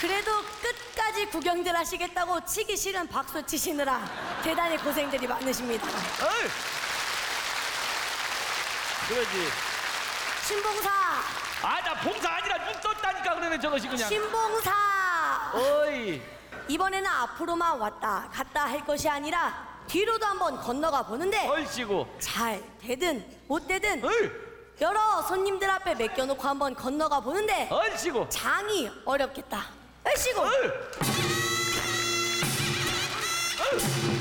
그래도 끝까지 구경들 하시겠다고 치기 싫은 박수 치시느라 대단히 고생들이 많으십니다. 어이! 그러지. 신봉사! 아, 나 봉사 아니라 눈 떴다니까. 그러네 저것이 그냥. 신봉사! 어이. 이번에는 앞으로만 왔다 갔다 할 것이 아니라 뒤로도 한번 건너가 보는데 얼씨구. 잘 되든 못 되든 어이. 여러 손님들 앞에 맡겨놓고 한번 건너가 보는데 얼씨구. 장이 어렵겠다. 얼씨구! 어이. 어이.